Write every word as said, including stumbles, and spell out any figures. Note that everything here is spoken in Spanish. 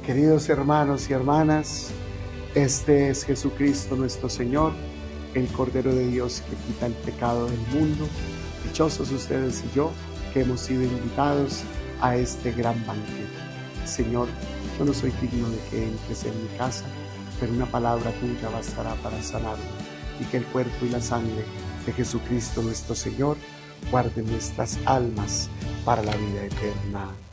Queridos hermanos y hermanas, este es Jesucristo nuestro Señor, el Cordero de Dios que quita el pecado del mundo. Dichosos ustedes y yo que hemos sido invitados a este gran banquete. Señor, yo no soy digno de que entres en mi casa, pero una palabra tuya bastará para sanarme, y que el cuerpo y la sangre de Jesucristo nuestro Señor guarden nuestras almas para la vida eterna.